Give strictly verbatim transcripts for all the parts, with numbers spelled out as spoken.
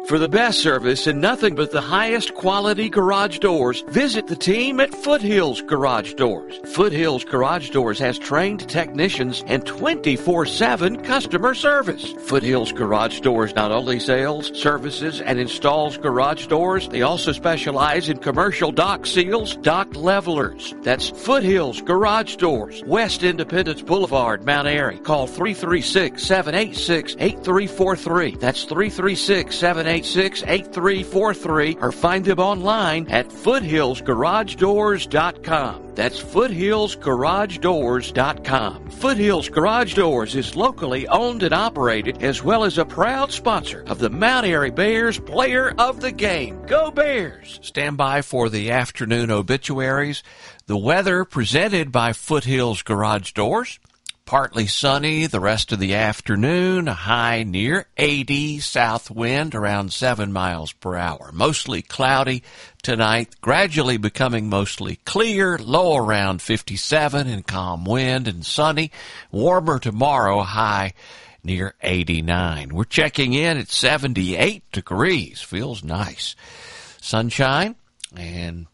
For the best service and nothing but the highest quality garage doors, visit the team at Foothills Garage Doors. Foothills Garage Doors has trained technicians and twenty-four seven customer service. Foothills Garage Doors not only sells, services, and installs garage doors, they also specialize in commercial dock seals, dock levelers. That's Foothills Garage Doors, West Independence Boulevard, Mount Airy. Call three three six, seven eight six, eight three four three. That's three three six, seven eight six, eight three four three, or find them online at foothills garage doors dot com. That's foothills garage doors dot com. Foothills Garage Doors is locally owned and operated, as well as a proud sponsor of the Mount Airy Bears Player of the Game. Go Bears! Stand by for the afternoon obituaries. The weather presented by Foothills Garage Doors. Partly sunny the rest of the afternoon, a high near eighty, south wind around seven miles per hour. Mostly cloudy tonight, gradually becoming mostly clear, low around fifty-seven and calm wind and sunny. Warmer tomorrow, high near eighty-nine. We're checking in at seventy-eight degrees. Feels nice. Sunshine and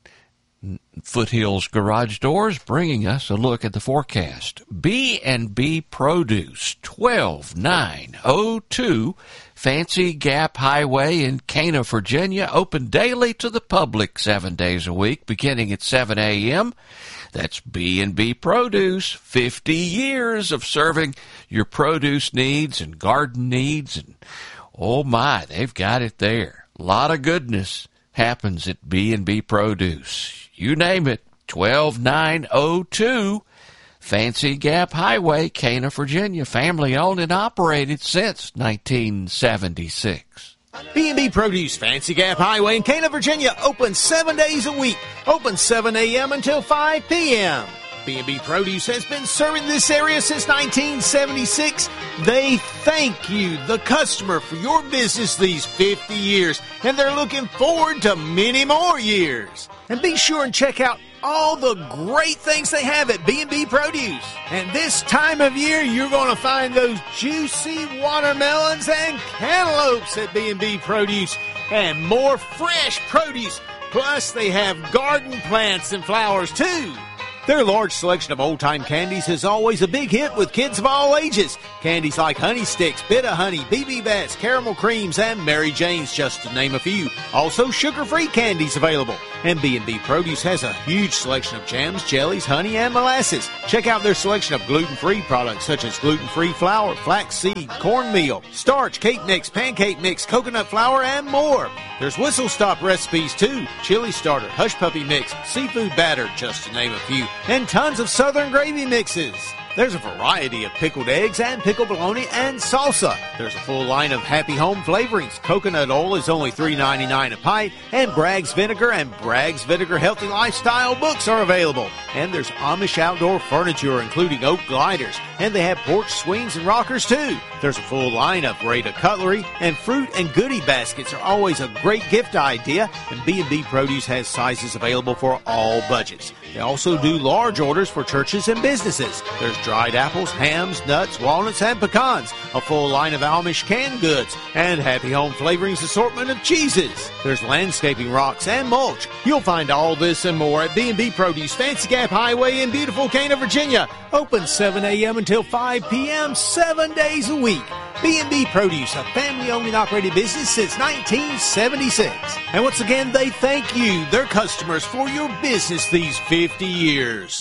Foothills Garage Doors bringing us a look at the forecast. B and B Produce, twelve nine oh two, Fancy Gap Highway in Cana, Virginia, open daily to the public seven days a week, beginning at seven a.m. That's B and B Produce, fifty years of serving your produce needs and garden needs, and oh my, they've got it there. A lot of goodness happens at B and B Produce. You name it, twelve nine oh two, Fancy Gap Highway, Cana, Virginia. Family owned and operated since nineteen seventy-six. B and B Produce, Fancy Gap Highway in Cana, Virginia, open seven days a week. Open seven a.m. until five p.m. B and B Produce has been serving this area since nineteen seventy-six. They thank you, the customer, for your business these fifty years, and they're looking forward to many more years. And be sure and check out all the great things they have at B and B Produce. And this time of year, you're going to find those juicy watermelons and cantaloupes at B and B Produce, and more fresh produce. Plus, they have garden plants and flowers, too. Their large selection of old-time candies is always a big hit with kids of all ages. Candies like Honey Sticks, Bit-O-Honey, B B Bats, Caramel Creams, and Mary Jane's, just to name a few. Also, sugar-free candies available. And B and B Produce has a huge selection of jams, jellies, honey, and molasses. Check out their selection of gluten-free products such as gluten-free flour, flaxseed, cornmeal, starch, cake mix, pancake mix, coconut flour, and more. There's whistle stop recipes too, chili starter, hush puppy mix, seafood batter, just to name a few, and tons of southern gravy mixes. There's a variety of pickled eggs and pickled bologna and salsa. There's a full line of Happy Home flavorings. Coconut oil is only three ninety-nine a pint, and Bragg's Vinegar and Bragg's Vinegar Healthy Lifestyle books are available. And there's Amish outdoor furniture, including oak gliders, and they have porch swings and rockers too. There's a full line of Rada cutlery, and fruit and goodie baskets are always a great gift idea, and B and B Produce has sizes available for all budgets. They also do large orders for churches and businesses. There's dried apples, hams, nuts, walnuts, and pecans, a full line of Amish canned goods, and Happy Home Flavorings assortment of cheeses. There's landscaping rocks and mulch. You'll find all this and more at B and B Produce, Fancy Gap Highway in beautiful Cana, Virginia. Open seven a.m. until five p.m., seven days a week. B and B Produce, a family-owned and operated business since nineteen seventy-six. And once again, they thank you, their customers, for your business these fifty years.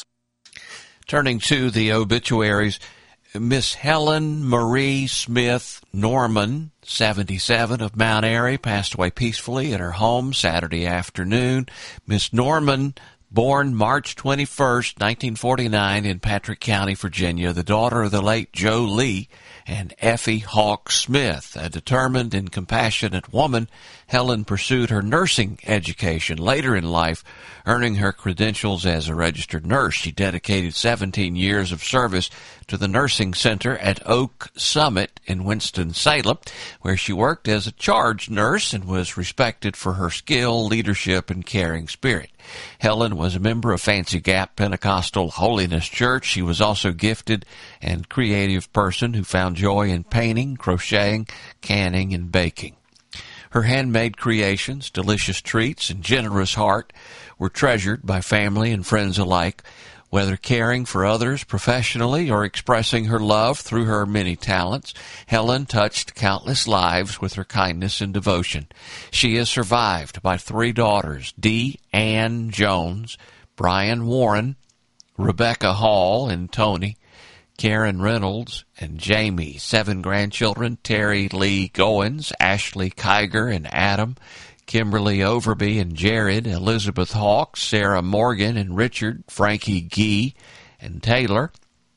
Turning to the obituaries, Miss Helen Marie Smith Norman, seventy-seven, of Mount Airy, passed away peacefully at her home Saturday afternoon. Miss Norman, born March twenty-first, nineteen forty-nine, in Patrick County, Virginia, the daughter of the late Joe Lee and Effie Hawk Smith. A determined and compassionate woman, Helen pursued her nursing education later in life, earning her credentials as a registered nurse. She dedicated seventeen years of service to the nursing center at Oak Summit in Winston-Salem, where she worked as a charge nurse and was respected for her skill, leadership, and caring spirit. Helen was a member of Fancy Gap Pentecostal Holiness Church. She was also a gifted and creative person who found joy in painting, crocheting, canning, and baking. Her handmade creations, delicious treats, and generous heart were treasured by family and friends alike, whether caring for others professionally or expressing her love through her many talents. Helen touched countless lives with her kindness and devotion. She is survived by three daughters, Dee Ann Jones, Brian Warren, Rebecca Hall, and Tony, Karen Reynolds, and Jamie, seven grandchildren, Terry Lee Goins, Ashley Kiger, and Adam, Kimberly Overby and Jared, Elizabeth Hawks, Sarah Morgan and Richard, Frankie Gee and Taylor,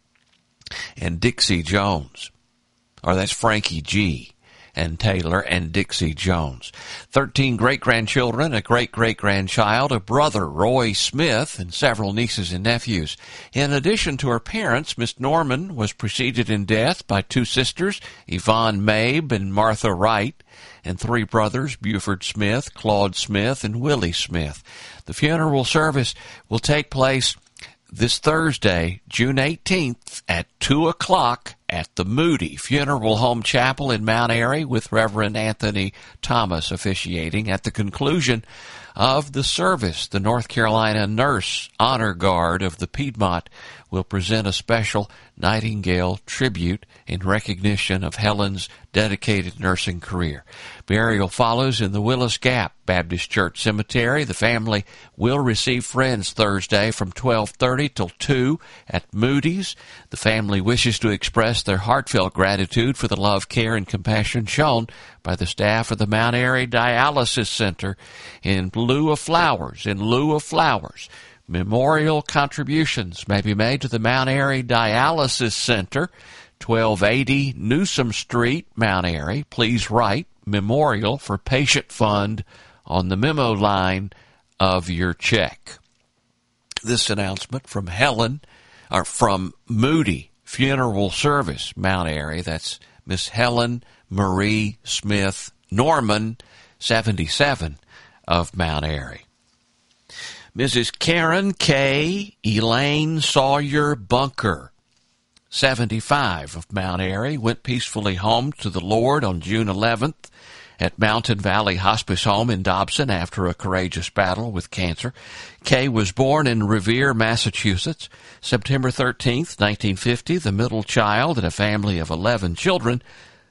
and Dixie Jones. Or that's Frankie G. and Taylor and Dixie Jones. Thirteen great-grandchildren, a great-great-grandchild, a brother, Roy Smith, and several nieces and nephews. In addition to her parents, Miss Norman was preceded in death by two sisters, Yvonne Mabe and Martha Wright, and three brothers, Buford Smith, Claude Smith, and Willie Smith. The funeral service will take place this Thursday, June eighteenth, at two o'clock at the Moody Funeral Home Chapel in Mount Airy, with Reverend Anthony Thomas officiating. At the conclusion of the service, the North Carolina Nurse Honor Guard of the Piedmont will present a special Nightingale tribute in recognition of Helen's dedicated nursing career. Burial follows in the Willis Gap Baptist Church Cemetery. The family will receive friends Thursday from twelve thirty till two at Moody's. The family wishes to express their heartfelt gratitude for the love, care, and compassion shown by the staff of the Mount Airy Dialysis Center. In lieu of flowers, in lieu of flowers, memorial contributions may be made to the Mount Airy Dialysis Center, twelve eighty Newsom Street, Mount Airy. Please write Memorial for Patient Fund on the memo line of your check. This announcement from Helen, or from Moody Funeral Service, Mount Airy. That's Miss Helen Marie Smith Norman, seventy-seven, of Mount Airy. Missus Karen K. Elaine Sawyer Bunker, seventy-five, of Mount Airy, went peacefully home to the Lord on June eleventh at Mountain Valley Hospice Home in Dobson after a courageous battle with cancer. Kay was born in Revere, Massachusetts, September thirteenth, nineteen fifty, the middle child in a family of eleven children,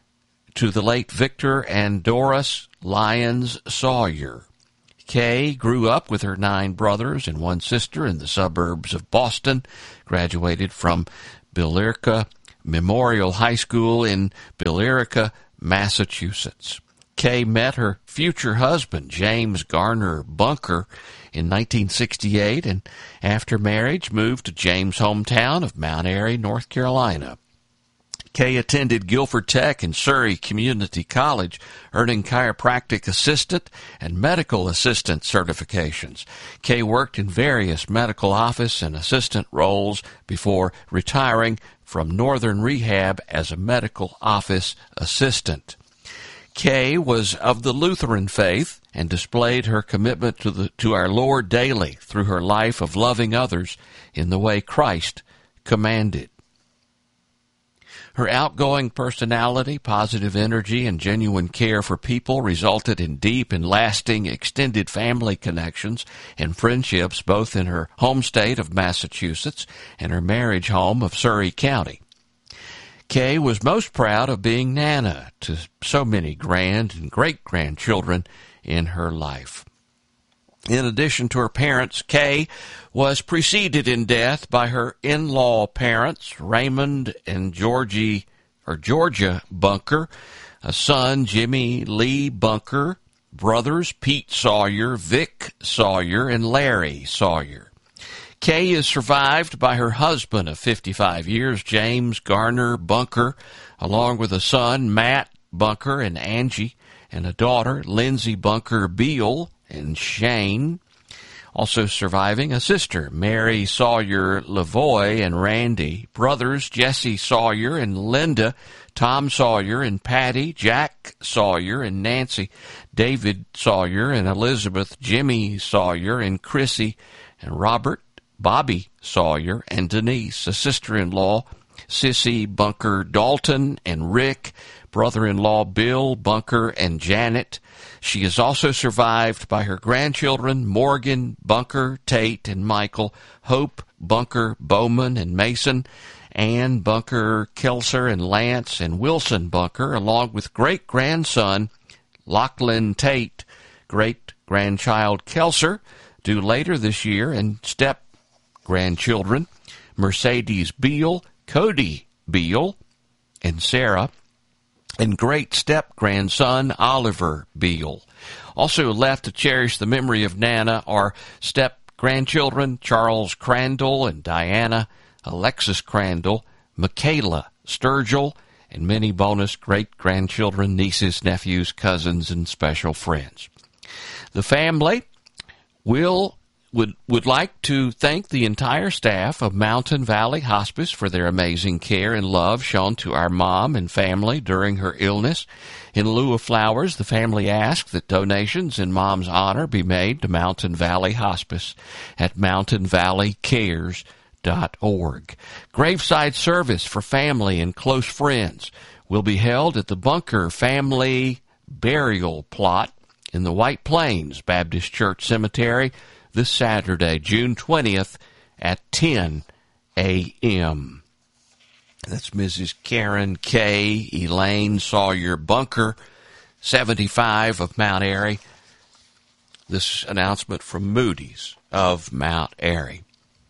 to the late Victor and Doris Lyons Sawyer. Kay grew up with her nine brothers and one sister in the suburbs of Boston, graduated from Billerica Memorial High School in Billerica, Massachusetts. Kay met her future husband, James Garner Bunker, in nineteen sixty-eight, and after marriage moved to James' hometown of Mount Airy, North Carolina. Kay attended Guilford Tech and Surrey Community College, earning chiropractic assistant and medical assistant certifications. Kay worked in various medical office and assistant roles before retiring from Northern Rehab as a medical office assistant. Kay was of the Lutheran faith and displayed her commitment to the to our Lord daily through her life of loving others in the way Christ commanded. Her outgoing personality, positive energy, and genuine care for people resulted in deep and lasting extended family connections and friendships both in her home state of Massachusetts and her marriage home of Surrey County. Kay was most proud of being Nana to so many grand and great-grandchildren in her life. In addition to her parents, Kay was preceded in death by her in-law parents, Raymond and Georgie, or Georgia Bunker, a son, Jimmy Lee Bunker, brothers, Pete Sawyer, Vic Sawyer, and Larry Sawyer. Kay is survived by her husband of fifty-five years, James Garner Bunker, along with a son, Matt Bunker, and Angie, and a daughter, Lindsay Bunker Beal and Shane. Also surviving a sister, Mary Sawyer Lavoy and Randy, brothers, Jesse Sawyer and Linda, Tom Sawyer and Patty, Jack Sawyer and Nancy, David Sawyer and Elizabeth, Jimmy Sawyer and Chrissy, and Robert, Bobby Sawyer, and Denise, a sister-in-law, Sissy Bunker Dalton, and Rick brother-in-law Bill, Bunker, and Janet. She is also survived by her grandchildren, Morgan, Bunker, Tate, and Michael, Hope, Bunker, Bowman, and Mason, Ann, Bunker, Kelser, and Lance, and Wilson Bunker, along with great-grandson Lachlan Tate, great-grandchild Kelser, due later this year, and step-grandchildren Mercedes Beal, Cody Beal, and Sarah, and great-step-grandson Oliver Beal. Also left to cherish the memory of Nana are step-grandchildren Charles Crandall and Diana, Alexis Crandall, Michaela Sturgill, and many bonus great-grandchildren, nieces, nephews, cousins, and special friends. The family will would would like to thank the entire staff of Mountain Valley Hospice for their amazing care and love shown to our mom and family during her illness. In lieu of flowers, the family asked that donations in Mom's honor be made to Mountain Valley Hospice at mountain valley cares dot org. Graveside service for family and close friends will be held at the Bunker Family Burial Plot in the White Plains Baptist Church Cemetery this Saturday, June twentieth at ten a.m. That's Missus Karen K. Elaine Sawyer Bunker, seventy-five, of Mount Airy. This announcement from Moody's of Mount Airy.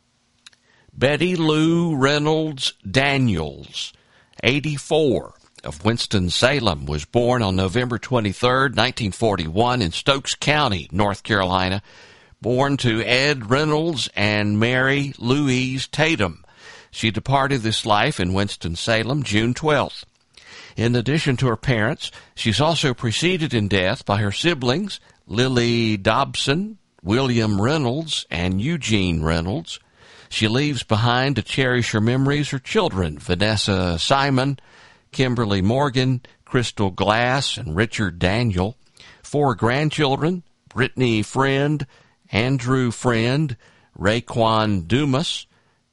Betty Lou Reynolds Daniels, eighty-four, of Winston-Salem, was born on November twenty-third, nineteen forty-one, in Stokes County, North Carolina. Born to Ed Reynolds and Mary Louise Tatum. She departed this life in Winston-Salem June twelfth. In addition to her parents, she's also preceded in death by her siblings, Lily Dobson, William Reynolds, and Eugene Reynolds. She leaves behind to cherish her memories her children, Vanessa Simon, Kimberly Morgan, Crystal Glass, and Richard Daniel. Four grandchildren, Brittany Friend, Andrew Friend, Raekwon Dumas,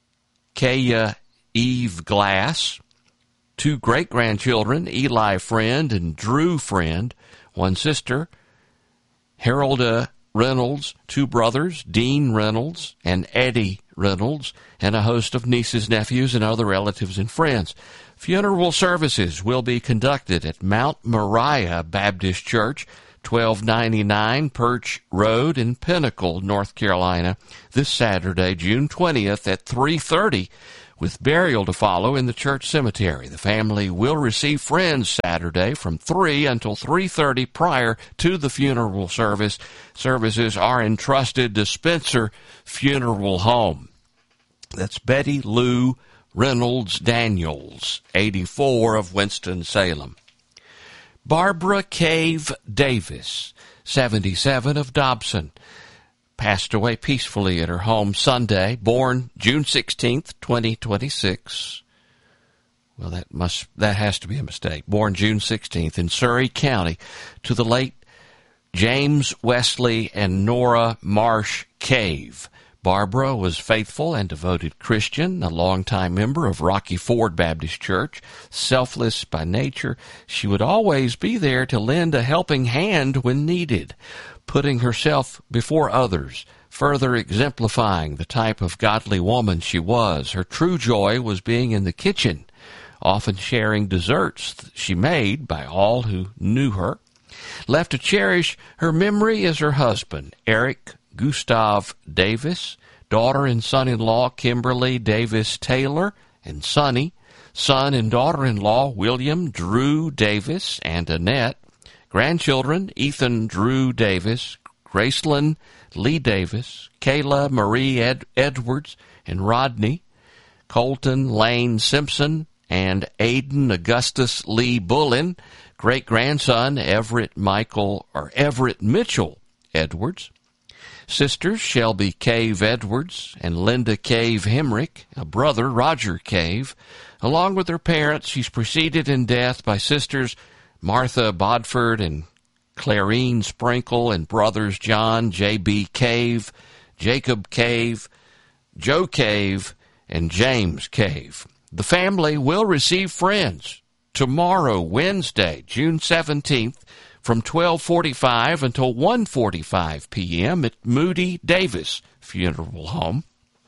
Kaya Eve Glass. Two great-grandchildren, Eli Friend and Drew Friend. One sister, Harolda Reynolds. Two brothers, Dean Reynolds and Eddie Reynolds, and a host of nieces, nephews, and other relatives and friends. Funeral services will be conducted at Mount Moriah Baptist Church, twelve ninety-nine Perch Road in Pinnacle, North Carolina, this Saturday, June twentieth at three thirty, with burial to follow in the church cemetery. The family will receive friends Saturday from three until three thirty prior to the funeral service. Services are entrusted to Spencer Funeral Home. That's Betty Lou Reynolds Daniels, eighty-four, of Winston-Salem. Barbara Cave Davis, seventy-seven, of Dobson, passed away peacefully at her home Sunday, born June sixteenth, twenty twenty-six. Well, that must that has to be a mistake. Born June sixteenth in Surrey County to the late James Wesley and Nora Marsh Cave. Barbara was faithful and devoted Christian, a longtime member of Rocky Ford Baptist Church. Selfless by nature, she would always be there to lend a helping hand when needed, putting herself before others, further exemplifying the type of godly woman she was. Her true joy was being in the kitchen, often sharing desserts she made by all who knew her. Left to cherish her memory is her husband, Eric Gustav Davis, daughter and son-in-law Kimberly Davis Taylor and Sonny, son and daughter-in-law William Drew Davis and Annette, grandchildren Ethan Drew Davis, Gracelyn Lee Davis, Kayla Marie Ed- Edwards and Rodney, Colton Lane Simpson and Aiden Augustus Lee Bullen, great-grandson Everett Michael or Everett Mitchell Edwards, sisters Shelby Cave Edwards and Linda Cave Hemrick, a brother Roger Cave. Along with her parents, she's preceded in death by sisters Martha Bodford and Clarine Sprinkle and brothers John J B Cave, Jacob Cave, Joe Cave, and James Cave. The family will receive friends tomorrow, Wednesday, June seventeenth, from twelve forty-five until one forty-five p.m. at Moody Davis Funeral Home.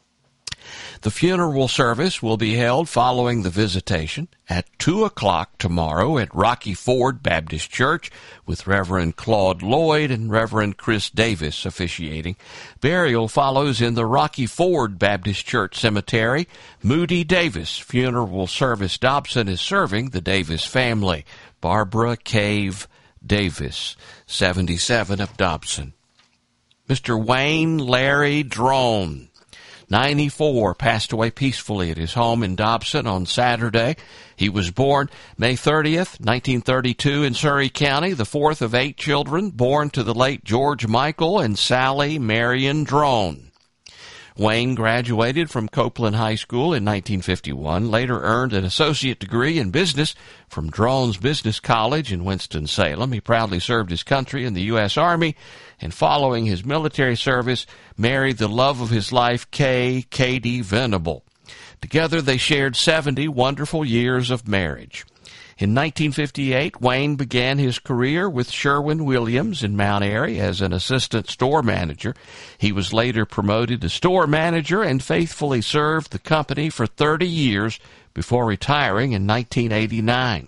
The funeral service will be held following the visitation at two o'clock tomorrow at Rocky Ford Baptist Church, with Reverend Claude Lloyd and Reverend Chris Davis officiating. Burial follows in the Rocky Ford Baptist Church Cemetery. Moody Davis Funeral Service Dobson is serving the Davis family. Barbara Cave Davis, seventy-seven, of Dobson. Mister Wayne Larry Drone, ninety-four, passed away peacefully at his home in Dobson on Saturday. He was born May thirtieth, nineteen thirty-two in Surry County, the fourth of eight children born to the late George Michael and Sally Marion Drone. Wayne graduated from Copeland High School in nineteen fifty-one, later earned an associate degree in business from Drones Business College in Winston-Salem. He proudly served his country in the U S Army, and following his military service, married the love of his life, Kay Katie Venable. Together they shared seventy wonderful years of marriage. In nineteen fifty-eight, Wayne began his career with Sherwin-Williams in Mount Airy as an assistant store manager. He was later promoted to store manager and faithfully served the company for thirty years before retiring in nineteen eighty-nine.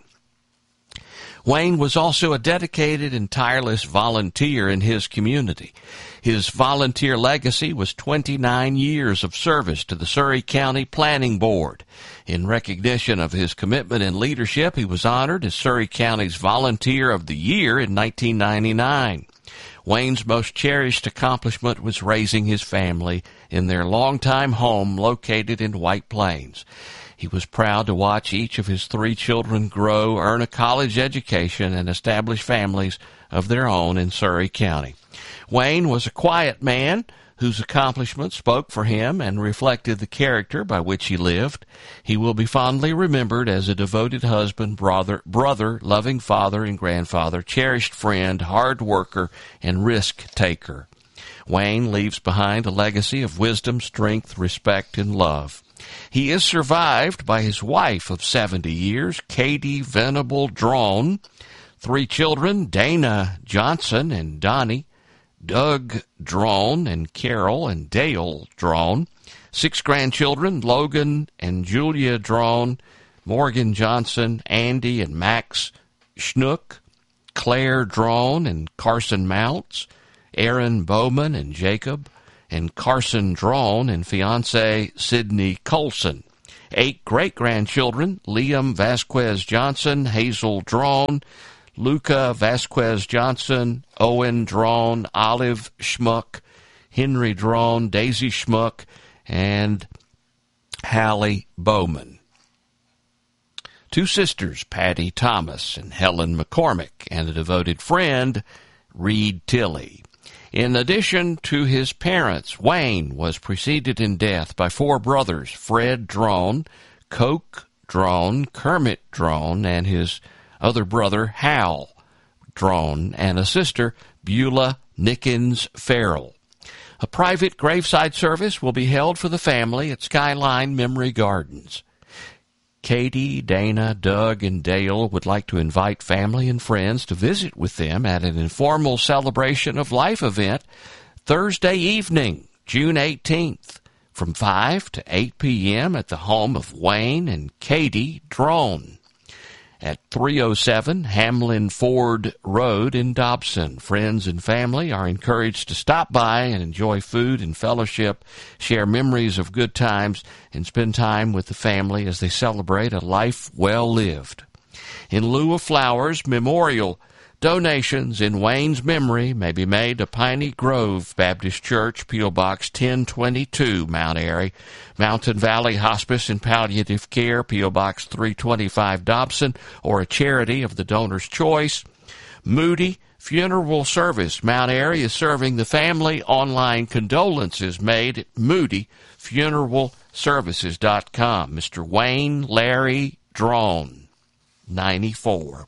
Wayne was also a dedicated and tireless volunteer in his community. His volunteer legacy was twenty-nine years of service to the Surry County Planning Board. In recognition of his commitment and leadership, he was honored as Surry County's Volunteer of the Year in nineteen ninety-nine. Wayne's most cherished accomplishment was raising his family in their longtime home located in White Plains. He was proud to watch each of his three children grow, earn a college education, and establish families of their own in Surry County. Wayne was a quiet man whose accomplishments spoke for him and reflected the character by which he lived. He will be fondly remembered as a devoted husband, brother, brother, loving father and grandfather, cherished friend, hard worker, and risk-taker. Wayne leaves behind a legacy of wisdom, strength, respect, and love. He is survived by his wife of seventy years, Katie Venable Drone, three children, Dana Johnson and Donnie, Doug Drone and Carol and Dale Drone, six grandchildren, Logan and Julia Drone, Morgan Johnson, Andy and Max Schnook, Claire Drone and Carson Mounts, Aaron Bowman and Jacob, and Carson Drone and fiancée Sydney Colson. Eight great-grandchildren, Liam Vasquez Johnson, Hazel Drone, Luca Vasquez Johnson, Owen Drone, Olive Schmuck, Henry Drone, Daisy Schmuck, and Hallie Bowman. Two sisters, Patty Thomas and Helen McCormick, and a devoted friend, Reed Tilley. In addition to his parents, Wayne was preceded in death by four brothers, Fred Drone, Coke Drone, Kermit Drone, and his other brother, Hal Drone, and a sister, Beulah Nickens Farrell. A private graveside service will be held for the family at Skyline Memory Gardens. Katie, Dana, Doug, and Dale would like to invite family and friends to visit with them at an informal celebration of life event Thursday evening, June eighteenth, from five to eight p.m. at the home of Wayne and Katie Drone at three oh seven Hamlin Ford Road in Dobson. Friends and family are encouraged to stop by and enjoy food and fellowship, share memories of good times, and spend time with the family as they celebrate a life well lived. In lieu of flowers, memorial donations in Wayne's memory may be made to Piney Grove Baptist Church, P O. Box ten twenty-two, Mount Airy, Mountain Valley Hospice and Palliative Care, P O. Box three twenty-five, Dobson, or a charity of the donor's choice. Moody Funeral Service, Mount Airy, is serving the family. Online condolences made at moody funeral services dot com. Mister Wayne Larry Drone, ninety-four.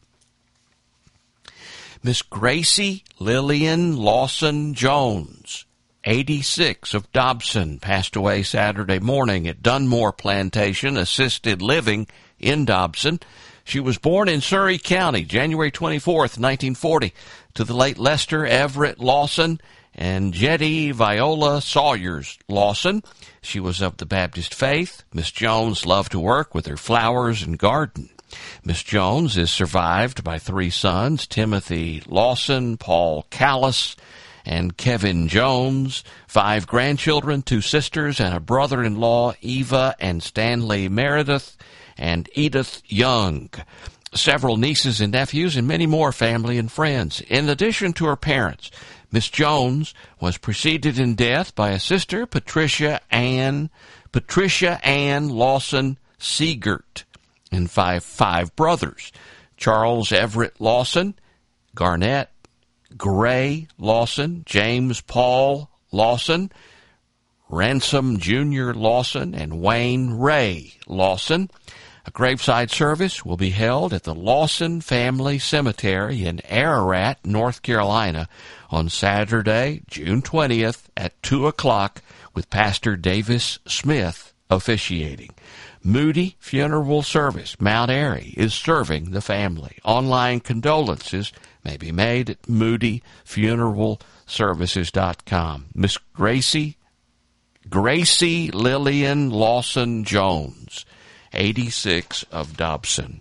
Miss Gracie Lillian Lawson Jones, eighty-six, of Dobson, passed away Saturday morning at Dunmore Plantation Assisted Living in Dobson. She was born in Surrey County, January twenty-fourth, nineteen forty, to the late Lester Everett Lawson and Jetty Viola Sawyers Lawson. She was of the Baptist faith. Miss Jones loved to work with her flowers and garden. Miss Jones is survived by three sons, Timothy Lawson, Paul Callis, and Kevin Jones, five grandchildren, two sisters, and a brother-in-law, Eva and Stanley Meredith, and Edith Young, several nieces and nephews, and many more family and friends. In addition to her parents, Miss Jones was preceded in death by a sister, Patricia Ann, Patricia Ann Lawson Seegert, and five, five brothers, Charles Everett Lawson, Garnett Gray Lawson, James Paul Lawson, Ransom Junior Lawson, and Wayne Ray Lawson. A graveside service will be held at the Lawson Family Cemetery in Ararat, North Carolina, on Saturday, June twentieth at two o'clock, with Pastor Davis Smith officiating. Moody Funeral Service, Mount Airy, is serving the family. Online condolences may be made at moody funeral services dot com. Miss Gracie, Gracie Lillian Lawson Jones, eighty-six, of Dobson.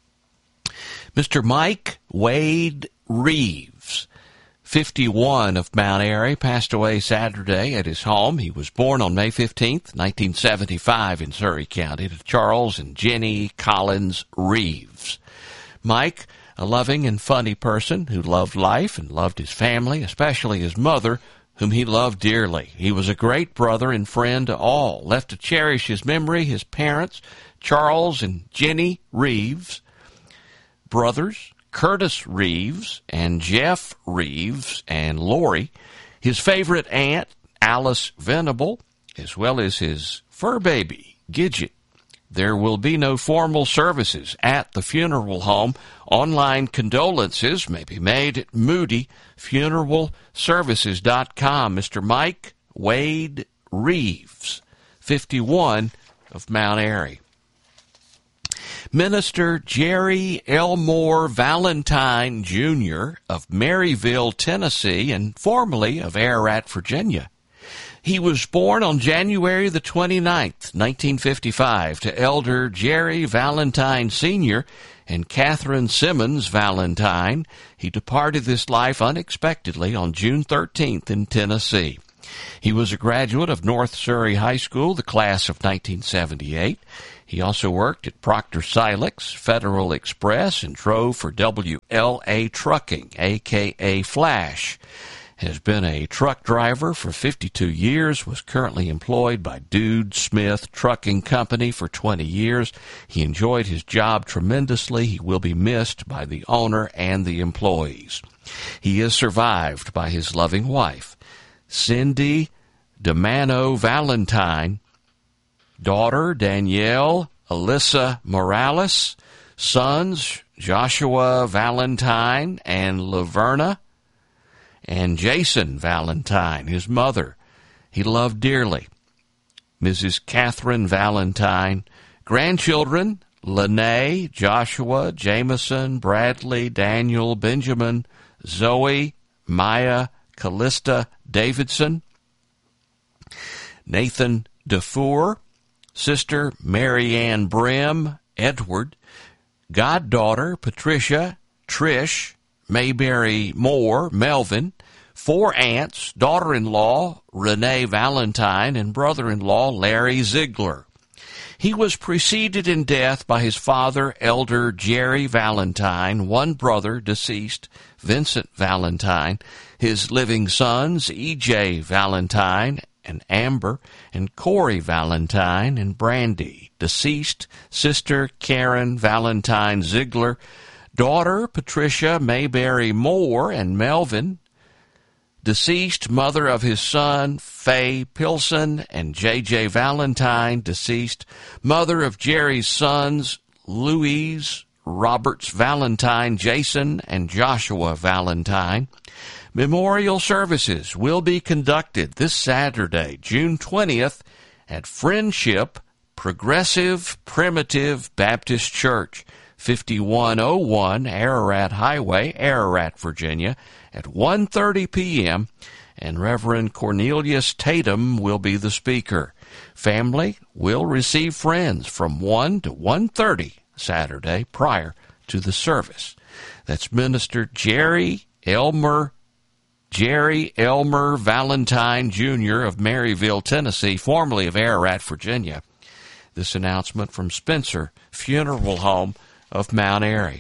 Mister Mike Wade Reeves, fifty-one, of Mount Airy, passed away Saturday at his home. He was born on May fifteenth, nineteen seventy-five, in Surrey County, to Charles and Jenny Collins Reeves. Mike, a loving and funny person who loved life and loved his family, especially his mother, whom he loved dearly. He was a great brother and friend to all. Left to cherish his memory, his parents, Charles and Jenny Reeves, brothers, Curtis Reeves and Jeff Reeves and Lori, his favorite aunt, Alice Venable, as well as his fur baby, Gidget. There will be no formal services at the funeral home. Online condolences may be made at moody funeral services dot com. Mister Mike Wade Reeves, fifty-one, of Mount Airy. Minister Jerry Elmore Valentine, Junior, of Maryville, Tennessee, and formerly of Ararat, Virginia. He was born on January the twenty-ninth, nineteen fifty-five, to Elder Jerry Valentine, Senior and Catherine Simmons Valentine. He departed this life unexpectedly on June thirteenth in Tennessee. He was a graduate of North Surrey High School, the class of nineteen seventy-eight. He also worked at Proctor Silex, Federal Express, and drove for W L A Trucking, a k a. Flash. Has been a truck driver for fifty-two years, was currently employed by Dude Smith Trucking Company for twenty years. He enjoyed his job tremendously. He will be missed by the owner and the employees. He is survived by his loving wife, Cindy DeMano Valentine, daughter Danielle Alyssa Morales, sons Joshua Valentine and Laverna, and Jason Valentine, his mother, he loved dearly, Missus Catherine Valentine. Grandchildren, Lene, Joshua, Jameson, Bradley, Daniel, Benjamin, Zoe, Maya, Callista Davidson, Nathan DeFour, sister Mary Ann Brim, Edward, goddaughter Patricia, Trish, Mayberry Moore, Melvin, four aunts, daughter-in-law Renee Valentine, and brother-in-law Larry Ziegler. He was preceded in death by his father, Elder Jerry Valentine, one brother, deceased, Vincent Valentine, his living sons, E J Valentine and Amber, and Corey Valentine and Brandy, deceased, sister Karen Valentine Ziegler, daughter Patricia Mayberry Moore and Melvin, deceased, mother of his son Faye Pilson and J J Valentine, deceased, mother of Jerry's sons Louise Roberts Valentine, Jason and Joshua Valentine. Memorial services will be conducted this Saturday, June twentieth, at Friendship Progressive Primitive Baptist Church, fifty-one oh one Ararat Highway, Ararat, Virginia, at one thirty p.m., and Reverend Cornelius Tatum will be the speaker. Family will receive friends from one to one thirty Saturday prior to the service. That's Minister Jerry Elmer Jerry Elmer Valentine, Junior of Maryville, Tennessee, formerly of Ararat, Virginia. This announcement from Spencer Funeral Home of Mount Airy.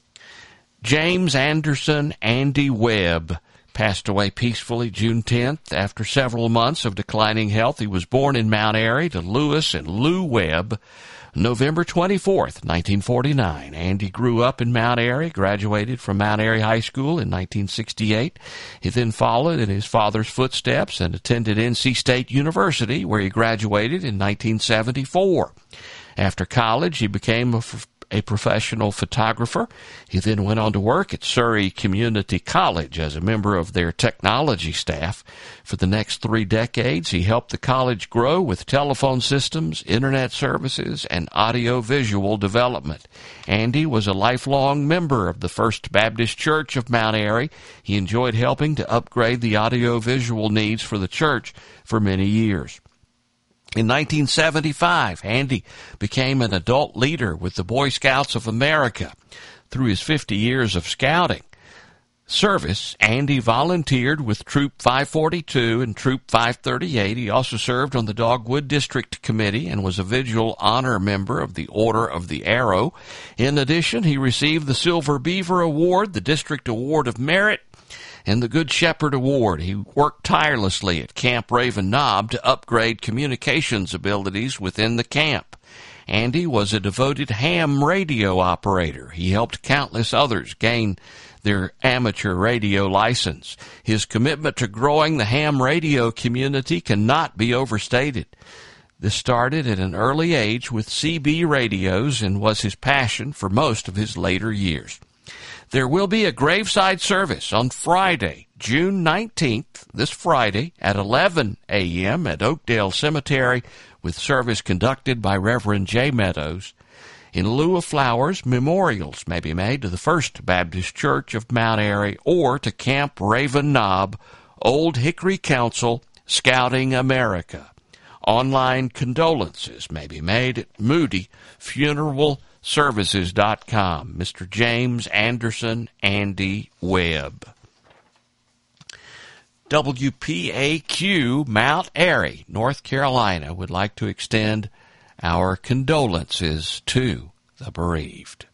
James Anderson Andy Webb passed away peacefully June tenth after several months of declining health. He was born in Mount Airy to Lewis and Lou Webb, November twenty-fourth, nineteen forty-nine. Andy grew up in Mount Airy, graduated from Mount Airy High School in nineteen sixty-eight. He then followed in his father's footsteps and attended N C State University, where he graduated in nineteen seventy-four. After college, he became a a professional photographer. He then went on to work at Surrey Community College as a member of their technology staff. For the next three decades, he helped the college grow with telephone systems, internet services, and audio-visual development. Andy was a lifelong member of the First Baptist Church of Mount Airy. He enjoyed helping to upgrade the audio-visual needs for the church for many years. In nineteen seventy-five, Andy became an adult leader with the Boy Scouts of America. Through his fifty years of scouting service, Andy volunteered with Troop five forty-two and Troop five thirty-eight. He also served on the Dogwood District Committee and was a Vigil Honor member of the Order of the Arrow. In addition, he received the Silver Beaver Award, the District Award of Merit, and the Good Shepherd Award. He worked tirelessly at Camp Raven Knob to upgrade communications abilities within the camp. Andy was a devoted ham radio operator. He helped countless others gain their amateur radio license. His commitment to growing the ham radio community cannot be overstated. This started at an early age with C B radios and was his passion for most of his later years. There will be a graveside service on Friday, June nineteenth, this Friday, at eleven a.m. at Oakdale Cemetery, with service conducted by Reverend J. Meadows. In lieu of flowers, memorials may be made to the First Baptist Church of Mount Airy or to Camp Raven Knob, Old Hickory Council, Scouting America. Online condolences may be made at Moody Funeral Services dot com. Mister James Anderson Andy Webb. W P A Q Mount Airy, North Carolina, would like to extend our condolences to the bereaved.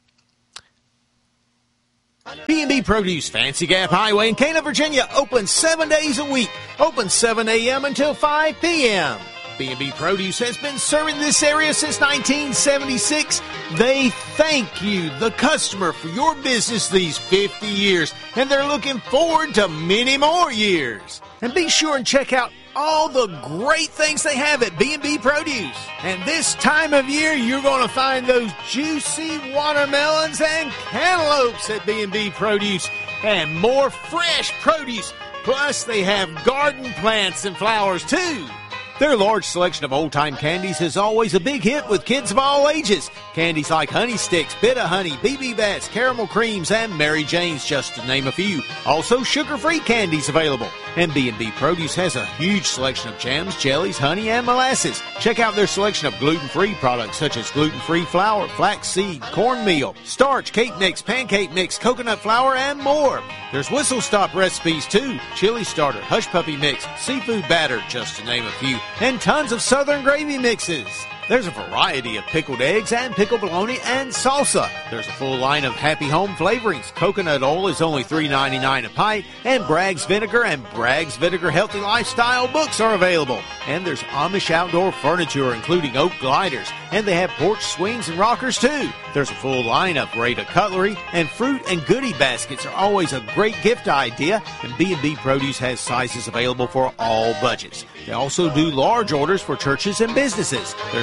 B and B Produce, Fancy Gap Highway in Cana, Virginia, open seven days a week. Open seven a.m. until five p.m. B and B Produce has been serving this area since nineteen seventy-six. They thank you, the customer, for your business these fifty years, and they're looking forward to many more years. And be sure and check out all the great things they have at B and B Produce. And this time of year, you're going to find those juicy watermelons and cantaloupes at B and B Produce, and more fresh produce. Plus, they have garden plants and flowers, too. Their large selection of old-time candies is always a big hit with kids of all ages. Candies like Honey Sticks, Bit-O-Honey, B B Bats, Caramel Creams, and Mary Jane's, just to name a few. Also, sugar-free candies available. And B and B Produce has a huge selection of jams, jellies, honey, and molasses. Check out their selection of gluten-free products such as gluten-free flour, flaxseed, cornmeal, starch, cake mix, pancake mix, coconut flour, and more. There's whistle stop recipes too, chili starter, hush puppy mix, seafood batter, just to name a few, and tons of southern gravy mixes. There's a variety of pickled eggs and pickled bologna and salsa. There's a full line of Happy Home flavorings. Coconut oil is only three ninety-nine a pint, and Bragg's Vinegar and Bragg's Vinegar Healthy Lifestyle books are available. And there's Amish outdoor furniture, including oak gliders, and they have porch swings and rockers too. There's a full line of Rada cutlery, and fruit and goodie baskets are always a great gift idea, and B and B Produce has sizes available for all budgets. They also do large orders for churches and businesses. There's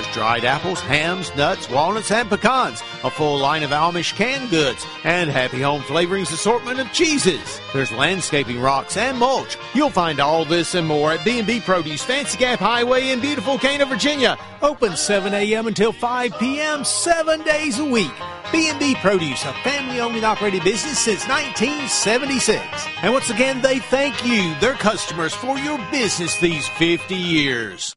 dried apples, hams, nuts, walnuts, and pecans, a full line of Amish canned goods, and Happy Home Flavorings assortment of cheeses. There's landscaping rocks and mulch. You'll find all this and more at B and B Produce, Fancy Gap Highway in beautiful Cana, Virginia. Open seven a.m. until five p.m. seven days a week. B and B Produce, a family-owned and operated business since nineteen seventy-six. And once again, they thank you, their customers, for your business these fifty years.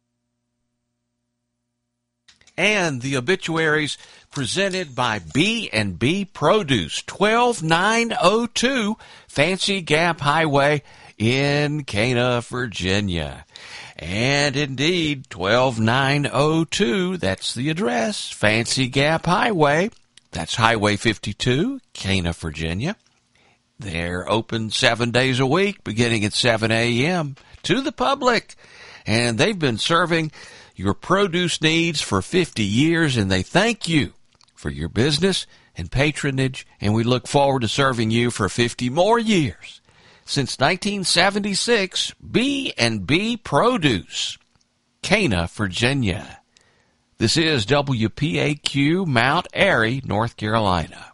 And the obituaries presented by B and B Produce, twelve nine oh two Fancy Gap Highway in Cana, Virginia. And indeed, twelve nine oh two, that's the address, Fancy Gap Highway. That's Highway fifty-two, Cana, Virginia. They're open seven days a week, beginning at seven a.m. to the public. And they've been serving your produce needs for fifty years, and they thank you for your business and patronage, and we look forward to serving you for fifty more years. Since nineteen seventy-six, B and B Produce, Cana, Virginia. This is W P A Q, Mount Airy, North Carolina.